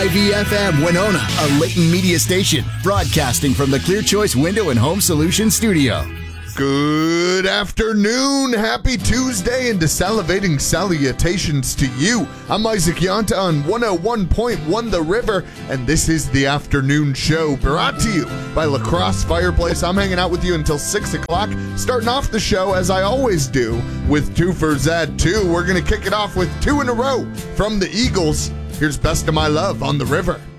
IVFM Winona, a Leighton Media station, broadcasting from the Clear Choice Window and Home Solutions studio. Good afternoon, happy Tuesday, and salivating salutations to you. I'm Isaac Yonta on 101.1 The River, and this is the afternoon show brought to you by La Crosse Fireplace. I'm hanging out with you until 6 o'clock, starting off the show, as I always do, with Two for Zad 2. We're going to kick it off with two in a row from the Eagles. Here's Best of My Love on The River.